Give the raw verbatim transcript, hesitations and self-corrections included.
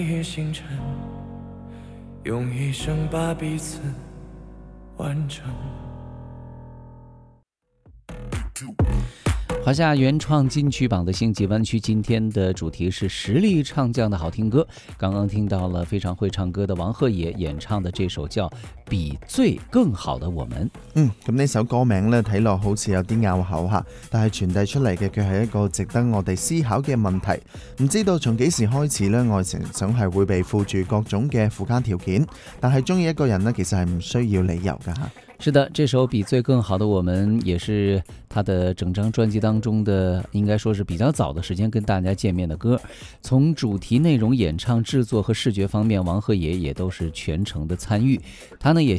与星辰，用一生把彼此完成。 华夏原创金曲榜的星际湾区，今天的主题是实力唱将的好听歌。刚刚听到了非常会唱歌的王鹤野演唱的这首叫《比最更好的我們》。 嗯，咁呢首歌名咧睇落好似有啲拗口吓，但係傳遞出嚟嘅卻係一個值得我哋思考嘅問題。唔知道從幾時開始咧，愛情總係會被附住各種嘅附加條件，但係中意一個人咧，其實係唔需要理由噶吓。 是的，这首比最更好的我们也是他的整张专辑当中的应该说是比较早的时间跟大家见面的歌。从主题内容、演唱、制作和视觉方面，王鹤野也都是全程的参与。他呢也